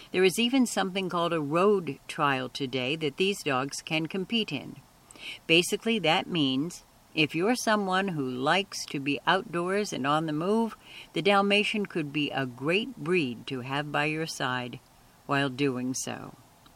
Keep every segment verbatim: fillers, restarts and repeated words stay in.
There is even something called a road trial today that these dogs can compete in. Basically, that means if you're someone who likes to be outdoors and on the move, the Dalmatian could be a great breed to have by your side while doing so.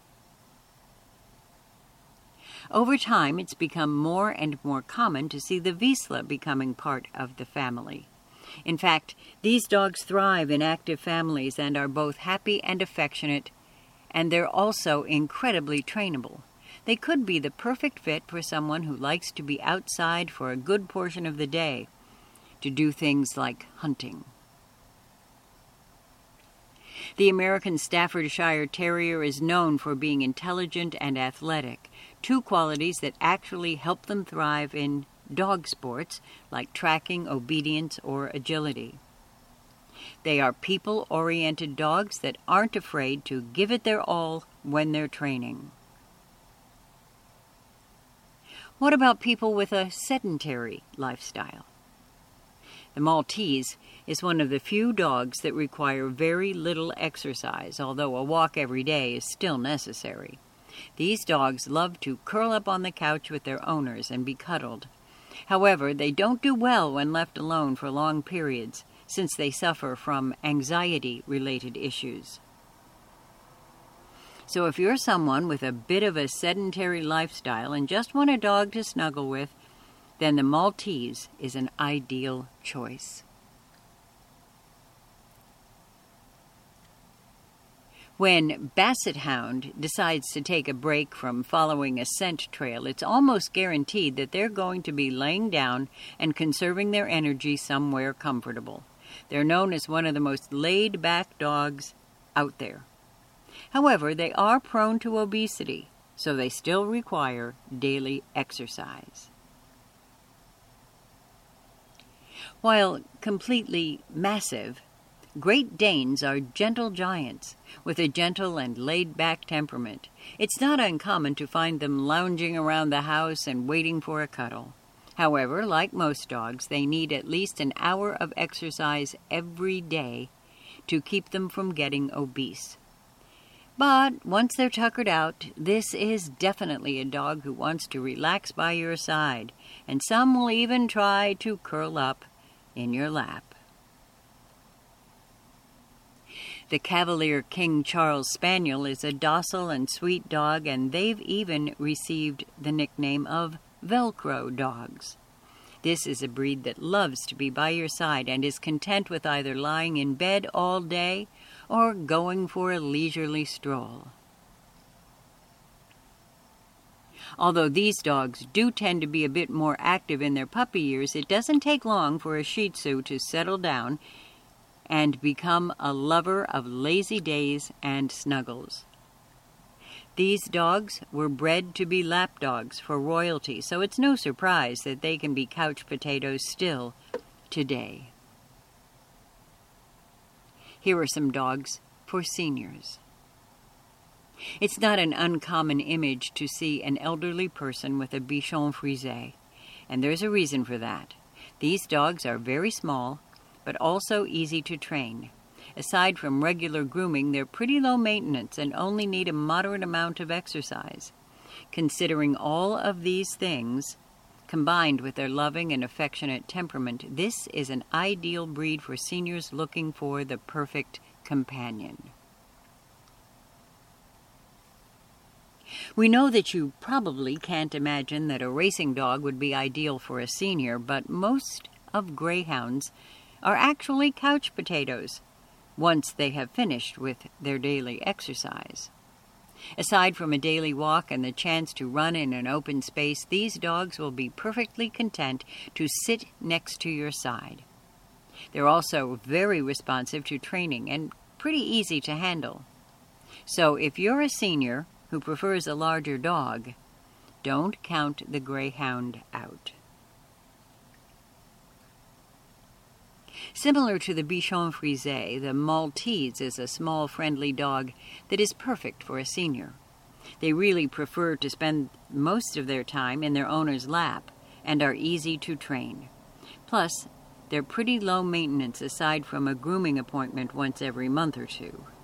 Over time, it's become more and more common to see the Vizsla becoming part of the family. In fact, these dogs thrive in active families and are both happy and affectionate, and they're also incredibly trainable. They could be the perfect fit for someone who likes to be outside for a good portion of the day, to do things like hunting. The American Staffordshire Terrier is known for being intelligent and athletic, two qualities that actually help them thrive in dog sports like tracking, obedience, or agility. They are people-oriented dogs that aren't afraid to give it their all when they're training. What about people with a sedentary lifestyle? The Maltese is one of the few dogs that require very little exercise, although a walk every day is still necessary. These dogs love to curl up on the couch with their owners and be cuddled. However, they don't do well when left alone for long periods, since they suffer from anxiety-related issues. So if you're someone with a bit of a sedentary lifestyle and just want a dog to snuggle with, then the Maltese is an ideal choice. When Basset Hound decides to take a break from following a scent trail, it's almost guaranteed that they're going to be laying down and conserving their energy somewhere comfortable. They're known as one of the most laid-back dogs out there. However, they are prone to obesity, so they still require daily exercise. While completely massive, Great Danes are gentle giants with a gentle and laid-back temperament. It's not uncommon to find them lounging around the house and waiting for a cuddle. However, like most dogs, they need at least an hour of exercise every day to keep them from getting obese. But once they're tuckered out, this is definitely a dog who wants to relax by your side, and some will even try to curl up in your lap. The Cavalier King Charles Spaniel is a docile and sweet dog, and they've even received the nickname of Velcro dogs. This is a breed that loves to be by your side and is content with either lying in bed all day or going for a leisurely stroll. Although these dogs do tend to be a bit more active in their puppy years, it doesn't take long for a Shih Tzu to settle down and become a lover of lazy days and snuggles. These dogs were bred to be lapdogs for royalty, so it's no surprise that they can be couch potatoes still today. Here are some dogs for seniors. It's not an uncommon image to see an elderly person with a Bichon Frise, and there's a reason for that. These dogs are very small, but also easy to train. Aside from regular grooming, they're pretty low maintenance and only need a moderate amount of exercise. Considering all of these things, combined with their loving and affectionate temperament, this is an ideal breed for seniors looking for the perfect companion. We know that you probably can't imagine that a racing dog would be ideal for a senior, but most of greyhounds are actually couch potatoes once they have finished with their daily exercise. Aside from a daily walk and the chance to run in an open space, these dogs will be perfectly content to sit next to your side. They're also very responsive to training and pretty easy to handle. So if you're a senior who prefers a larger dog, don't count the greyhound out. Similar to the Bichon Frise, the Maltese is a small, friendly dog that is perfect for a senior. They really prefer to spend most of their time in their owner's lap and are easy to train. Plus, they're pretty low maintenance aside from a grooming appointment once every month or two.